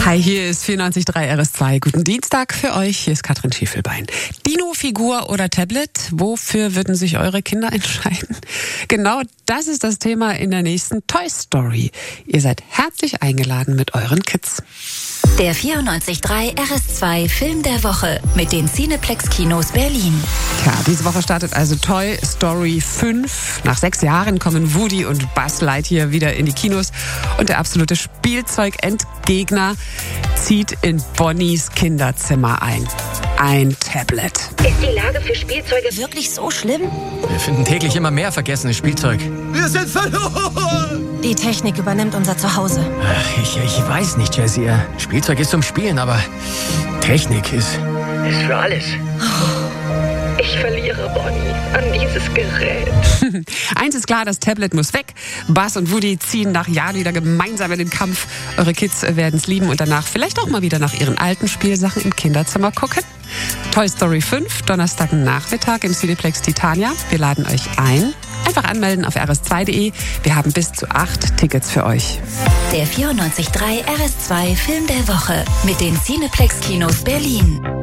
Hi, hier ist 94.3 RS2. Guten Dienstag für euch. Hier ist Katrin Schiefelbein. Dino-Figur oder Tablet? Wofür würden sich eure Kinder entscheiden? Genau das ist das Thema in der nächsten Toy Story. Ihr seid herzlich eingeladen mit euren Kids. Der 94.3 RS2 Film der Woche mit den Cineplex-Kinos Berlin. Tja, diese Woche startet also Toy Story 5. Nach 6 Jahren kommen Woody und Buzz Lightyear wieder in die Kinos und der absolute Spielzeugentgegner zieht in Bonnies Kinderzimmer ein. Ein Tablet. Ist die Lage für Spielzeuge wirklich so schlimm? Wir finden täglich immer mehr vergessenes Spielzeug. Wir sind verloren! Die Technik übernimmt unser Zuhause. Ach, ich weiß nicht, Jessie. Spielzeug ist zum Spielen, aber Technik ist für alles. Ich verliere Bonnie an dieses Gerät. Eins ist klar, das Tablet muss weg. Buzz und Woody ziehen nach Jahren wieder gemeinsam in den Kampf. Eure Kids werden es lieben und danach vielleicht auch mal wieder nach ihren alten Spielsachen im Kinderzimmer gucken. Toy Story 5, Donnerstagnachmittag im Cineplex Titania. Wir laden euch ein. Einfach anmelden auf rs2.de. Wir haben bis zu 8 Tickets für euch. Der 94.3 RS2 Film der Woche mit den Cineplex-Kinos Berlin.